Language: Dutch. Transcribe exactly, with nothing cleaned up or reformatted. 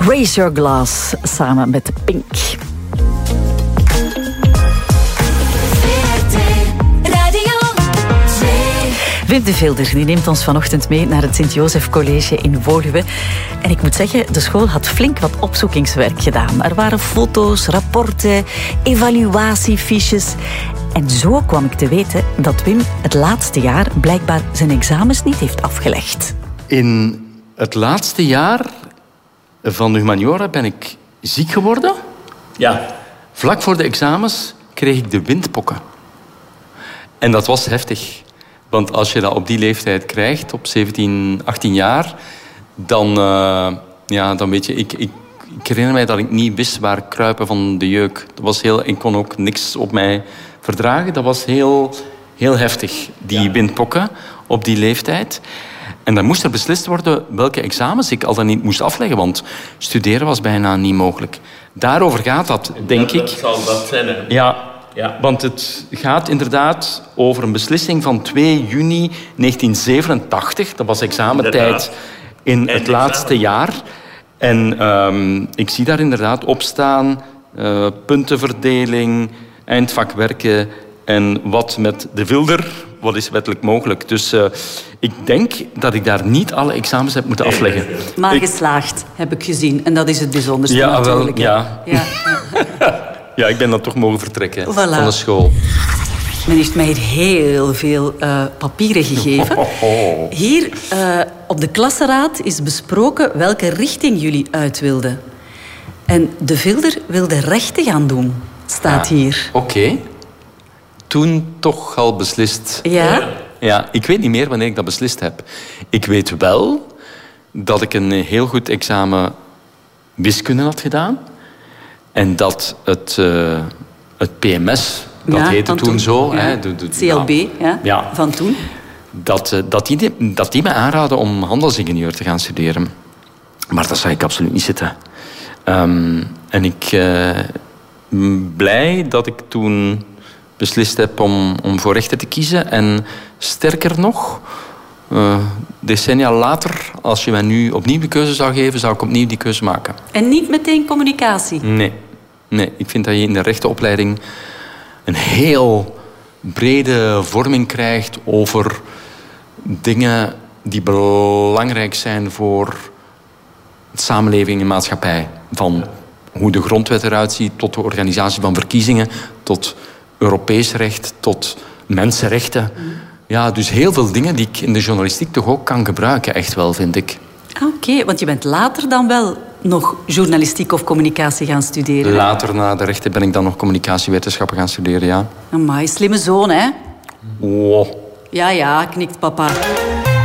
Raise Your Glass samen met Pink. Wim de Vilder die neemt ons vanochtend mee naar het Sint-Josef College in Woluwe. En ik moet zeggen, de school had flink wat opzoekingswerk gedaan. Er waren foto's, rapporten, evaluatiefiches. En zo kwam ik te weten dat Wim het laatste jaar blijkbaar zijn examens niet heeft afgelegd. In het laatste jaar van de humaniora ben ik ziek geworden. Ja. Vlak voor de examens kreeg ik de windpokken. En dat was heftig. Want als je dat op die leeftijd krijgt, op zeventien, achttien jaar, dan, uh, ja, dan weet je... Ik, ik, ik herinner mij dat ik niet wist waar kruipen van de jeuk. Dat was heel, ik kon ook niks op mij verdragen. Dat was heel, heel heftig, die ja. windpokken op die leeftijd. En dan moest er beslist worden welke examens ik al dan niet moest afleggen, want studeren was bijna niet mogelijk. Daarover gaat dat, denk dat, ik. Dat zal dat zijn, hè? Ja. Ja. Want het gaat inderdaad over een beslissing van twee juni negentien zevenentachtig. Dat was examentijd inderdaad. in het laatste jaar. En um, ik zie daar inderdaad op staan uh, puntenverdeling, eindvakwerken en wat met de Vilder, wat is wettelijk mogelijk. Dus uh, ik denk dat ik daar niet alle examens heb moeten afleggen. Maar ik... geslaagd, heb ik gezien. En dat is het bijzonderste ja, natuurlijk. Wel, ja, ja. ja. Ja, ik ben dan toch mogen vertrekken voilà. van de school. Men heeft mij hier heel veel uh, papieren gegeven. Hier uh, op de klassenraad is besproken welke richting jullie uit wilden. En de Vilder wilde rechten gaan doen, staat ja, hier. Oké. Okay. Toen toch al beslist. Ja? Ja, ik weet niet meer wanneer ik dat beslist heb. Ik weet wel dat ik een heel goed examen wiskunde had gedaan. En dat het, uh, het P M S, dat ja, heette toen, toen zo... Ja. Hè, de, de, C L B, ja. Ja, ja. van toen. Dat, uh, dat, die, dat die me aanraden om handelsingenieur te gaan studeren. Maar dat zag ik absoluut niet zitten. Um, en ik uh, ben blij dat ik toen beslist heb om, om voor rechten te kiezen. En sterker nog... Uh, decennia later, als je mij nu opnieuw de keuze zou geven, zou ik opnieuw die keuze maken. En niet meteen communicatie? Nee. nee. Ik vind dat je in de rechtenopleiding een heel brede vorming krijgt over dingen die belangrijk zijn voor de samenleving en maatschappij. Van hoe de grondwet eruit ziet, tot de organisatie van verkiezingen, tot Europees recht, tot mensenrechten. Mm. Ja, dus heel veel dingen die ik in de journalistiek toch ook kan gebruiken, echt wel, vind ik. Oké, okay, want je bent later dan wel nog journalistiek of communicatie gaan studeren? Later, na de rechten, ben ik dan nog communicatiewetenschappen gaan studeren, ja. Amai, slimme zoon, hè? Oh. Ja, ja, knikt papa.